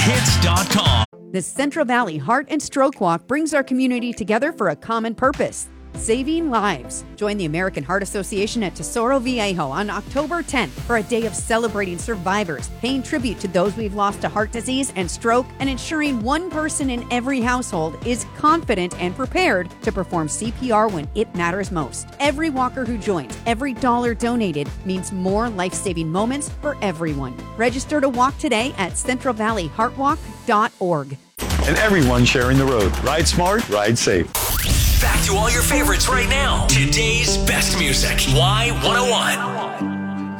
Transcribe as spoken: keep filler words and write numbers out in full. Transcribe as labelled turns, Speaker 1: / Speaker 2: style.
Speaker 1: hits dot com.
Speaker 2: The Central Valley Heart and Stroke Walk brings our community together for a common purpose: saving lives. Join the American Heart Association at Tesoro Viejo on October tenth for a day of celebrating survivors, paying tribute to those we've lost to heart disease and stroke, and ensuring one person in every household is confident and prepared to perform C P R when it matters most. Every walker who joins, every dollar donated means more life-saving moments for everyone. Register to walk today at central valley heart walk dot org.
Speaker 3: And everyone sharing the road. Ride smart, ride safe.
Speaker 1: Back to all your favorites right now. Today's best music. Y one oh one.